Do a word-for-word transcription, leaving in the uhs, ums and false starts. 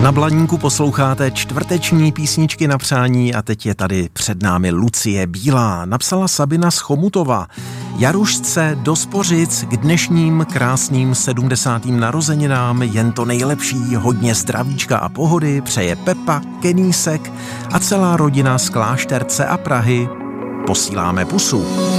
Na Blaníku posloucháte čtvrteční písničky na přání a teď je tady před námi Lucie Bílá. Napsala Sabina z Chomutova. Jarušce do Spořic k dnešním krásným sedmdesátým narozeninám jen to nejlepší, hodně zdravíčka a pohody přeje Pepa, Kenýsek a celá rodina z Klášterce a Prahy. Posíláme pusu.